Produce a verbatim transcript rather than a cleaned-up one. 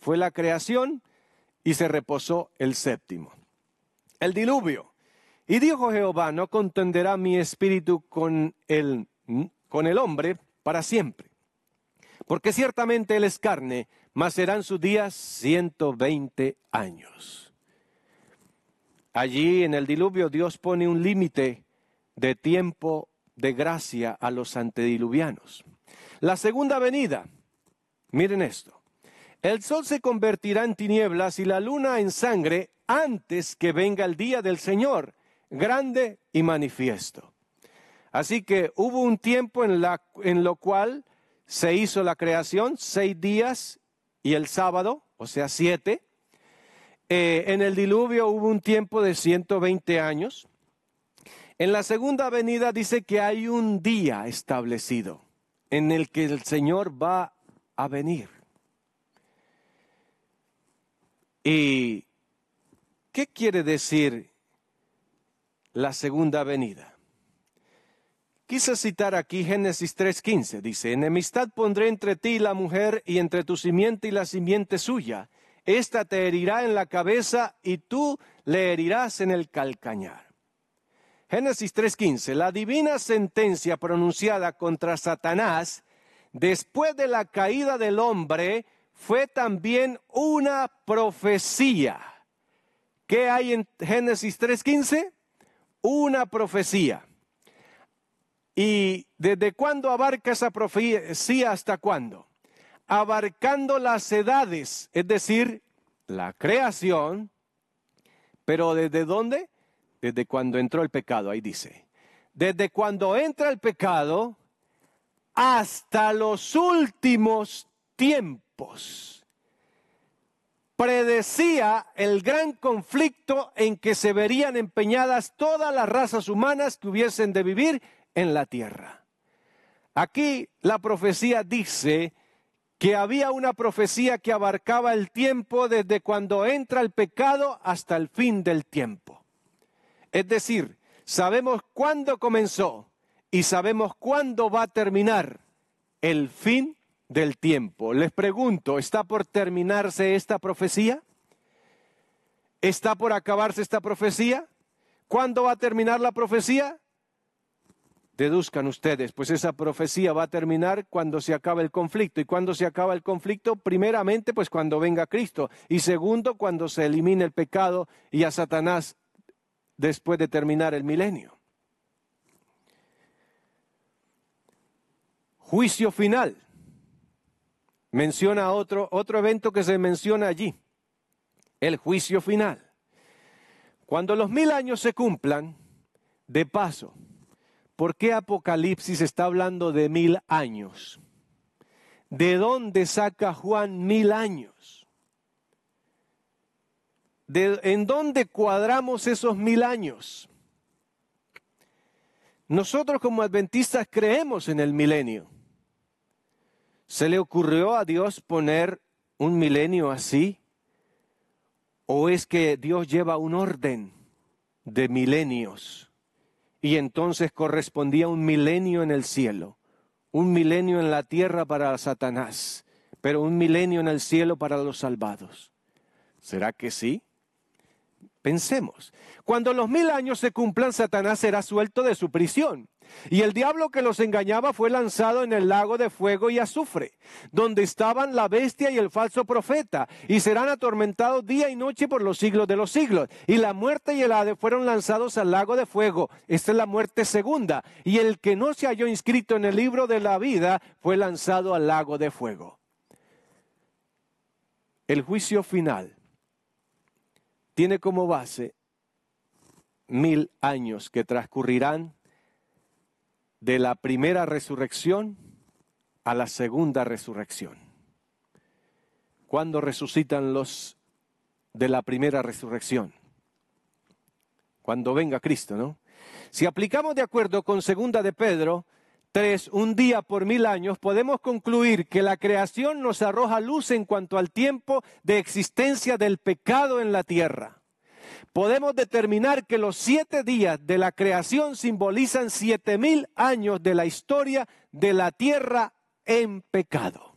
fue la creación y se reposó el séptimo. El diluvio. Y dijo Jehová, no contenderá mi espíritu con el, con el hombre para siempre. Porque ciertamente él es carne, mas serán sus días ciento veinte años. Allí en el diluvio Dios pone un límite de tiempo de gracia a los antediluvianos. La segunda venida, miren esto. El sol se convertirá en tinieblas y la luna en sangre antes que venga el día del Señor, grande y manifiesto. Así que hubo un tiempo en, la, en lo cual se hizo la creación, seis días y el sábado, o sea, siete. Eh, en el diluvio hubo un tiempo de ciento veinte años. En la segunda venida dice que hay un día establecido en el que el Señor va a venir. ¿Y qué quiere decir la segunda venida? Quise citar aquí Génesis tres quince, dice, enemistad pondré entre ti y la mujer, y entre tu simiente y la simiente suya. Esta te herirá en la cabeza, y tú le herirás en el calcañar. Génesis tres quince, la divina sentencia pronunciada contra Satanás después de la caída del hombre fue también una profecía. ¿Qué hay en Génesis tres quince? Una profecía. ¿Y desde cuándo abarca esa profecía hasta cuándo? Abarcando las edades, es decir, la creación, pero ¿desde dónde? Desde cuando entró el pecado, ahí dice. Desde cuando entra el pecado hasta los últimos tiempos. Predecía el gran conflicto en que se verían empeñadas todas las razas humanas que hubiesen de vivir en la tierra. Aquí la profecía dice que había una profecía que abarcaba el tiempo desde cuando entra el pecado hasta el fin del tiempo. Es decir, sabemos cuándo comenzó y sabemos cuándo va a terminar el fin del tiempo. Les pregunto, ¿está por terminarse esta profecía? ¿Está por acabarse esta profecía? ¿Cuándo va a terminar la profecía? Deduzcan ustedes, pues esa profecía va a terminar cuando se acabe el conflicto. ¿Y cuándo se acaba el conflicto? Primeramente, pues cuando venga Cristo. Y segundo, cuando se elimine el pecado y a Satanás después de terminar el milenio. Juicio final. Menciona otro, otro evento que se menciona allí. El juicio final. Cuando los mil años se cumplan, de paso, ¿por qué Apocalipsis está hablando de mil años? ¿De dónde saca Juan mil años? ¿De, ¿En dónde cuadramos esos mil años? Nosotros como adventistas creemos en el milenio. ¿Se le ocurrió a Dios poner un milenio así? ¿O es que Dios lleva un orden de milenios? Y entonces correspondía un milenio en el cielo, un milenio en la tierra para Satanás, pero un milenio en el cielo para los salvados. ¿Será que sí? Pensemos, cuando los mil años se cumplan, Satanás será suelto de su prisión. Y el diablo que los engañaba fue lanzado en el lago de fuego y azufre, donde estaban la bestia y el falso profeta, y serán atormentados día y noche por los siglos de los siglos. Y la muerte y el Hades fueron lanzados al lago de fuego. Esta es la muerte segunda. Y el que no se halló inscrito en el libro de la vida fue lanzado al lago de fuego. El juicio final tiene como base mil años que transcurrirán de la primera resurrección a la segunda resurrección. ¿Cuándo resucitan los de la primera resurrección? Cuando venga Cristo, ¿no? Si aplicamos de acuerdo con segunda de Pedro tres, un día por mil años, podemos concluir que la creación nos arroja luz en cuanto al tiempo de existencia del pecado en la tierra. Podemos determinar que los siete días de la creación simbolizan siete mil años de la historia de la tierra en pecado.